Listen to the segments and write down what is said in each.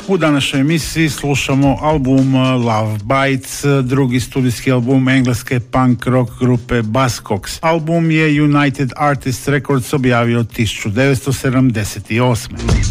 U današnjoj emisiji slušamo album Love Bites, drugi studijski album engleske punk rock grupe Buzzcocks. Album je United Artists Records objavio 1978.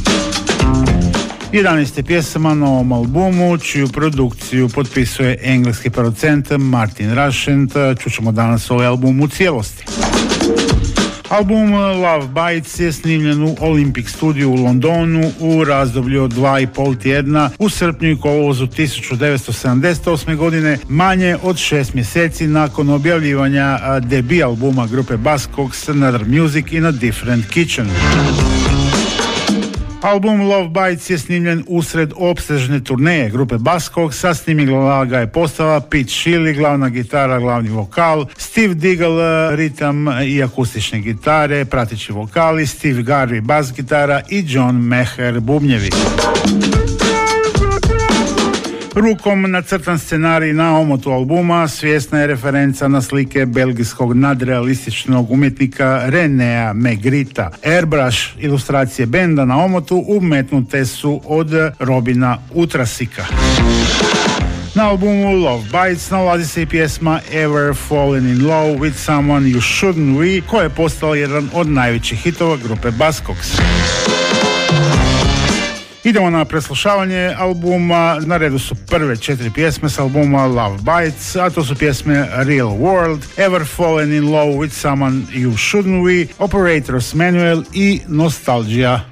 11. pjesama na ovom albumu, čiju produkciju potpisuje engleski producent Martin Rushent. Čućemo danas ovaj album u cijelosti. Album Love Bites je snimljen u Olympic studiju u Londonu u razdoblju od 2,5 tjedna u srpnju i kolovozu 1978. godine, manje od 6 mjeseci nakon objavljivanja debi albuma grupe Buzzcocks Another Music in a Different Kitchen. Album Love Bites je snimljen usred opsežne turneje grupe Buzzcocks, a snimila ga je postava Pete Shelley, glavna gitara, glavni vokal, Steve Diggle, ritam i akustične gitare, prateći vokali, Steve Garvey, bas gitara i John Maher, bubnjevi. Rukom nacrtan scenarij na omotu albuma svjesna je referenca na slike belgijskog nadrealističnog umjetnika Renea Magrita. Airbrush ilustracije benda na omotu umetnute su od Robina Utrasika. Na albumu Love Bites nalazi se i pjesma Ever Fallen in Love with Someone You Shouldn't We, koja je postala jedan od najvećih hitova grupe Buzzcocks. Idemo na preslušavanje albuma. Na redu su prve 4 pjesme s albuma Love Bites, a to su pjesme Real World, Ever Fallen in Love with Someone You Shouldn't We, Operator's Manual i Nostalgia.